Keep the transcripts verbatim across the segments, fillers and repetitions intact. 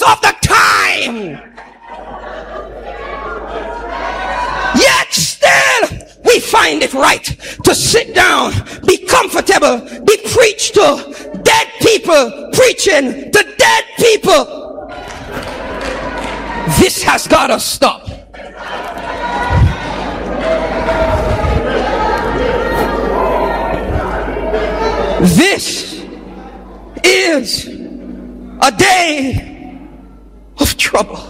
of the time. Yet still, we find it right to sit down, be comfortable, be preached to dead people, preaching to dead people. This has got to stop. This is a day of trouble.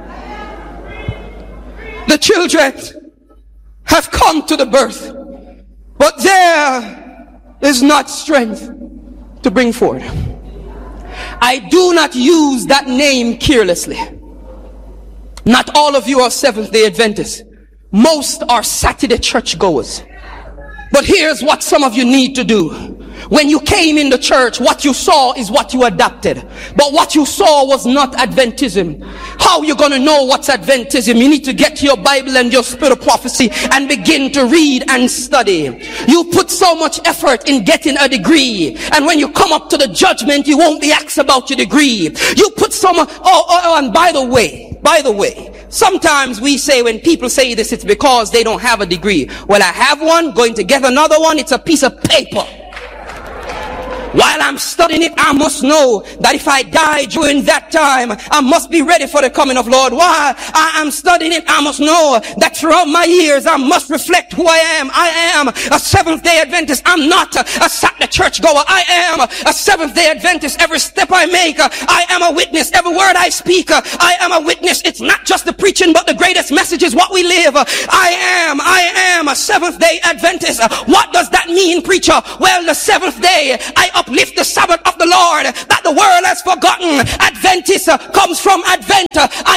The children have come to the birth, but there is not strength to bring forth. I do not use that name carelessly. Not all of you are Seventh-day Adventists. Most are Saturday churchgoers. But here's what some of you need to do. When you came in the church, what you saw is what you adopted. But what you saw was not Adventism. How are you going to know what's Adventism? You need to get your Bible and your spirit of prophecy and begin to read and study. You put so much effort in getting a degree, and when you come up to the judgment, you won't be asked about your degree. You put so much, oh, oh, oh, and by the way, by the way, sometimes we say when people say this, it's because they don't have a degree. Well, I have one, going to get another one, it's a piece of paper. While I'm studying it, I must know that if I die during that time, I must be ready for the coming of Lord. While I am studying it, I must know that throughout my years, I must reflect who I am. I am a Seventh-day Adventist. I'm not a, a Saturday churchgoer. I am a Seventh-day Adventist. Every step I make, I am a witness. Every word I speak, I am a witness. It's not just the preaching, but the greatest message is what we live. I am, I am a Seventh-day Adventist. What does that mean, preacher? Well, the seventh day, I uplift the Sabbath of the Lord that the world has forgotten. Adventist comes from Advent. I